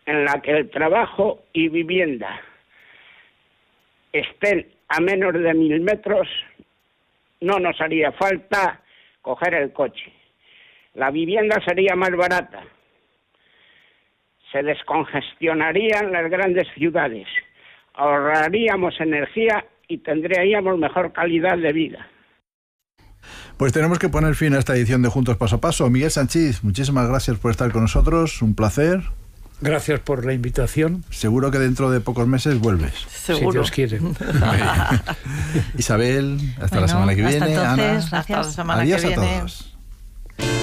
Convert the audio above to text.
en la que el trabajo y vivienda estén a menos de 1000 metros, no nos haría falta coger el coche. La vivienda sería más barata. Se descongestionarían las grandes ciudades. Ahorraríamos energía y tendríamos mejor calidad de vida. Pues tenemos que poner fin a esta edición de Juntos Paso a Paso. Miguel Sanchís, muchísimas gracias por estar con nosotros. Un placer. Gracias por la invitación. Seguro que dentro de pocos meses vuelves. Seguro. Si Dios quiere. Isabel, hasta la semana que viene. Hasta entonces, Ana. hasta la semana Adiós que viene. A todos.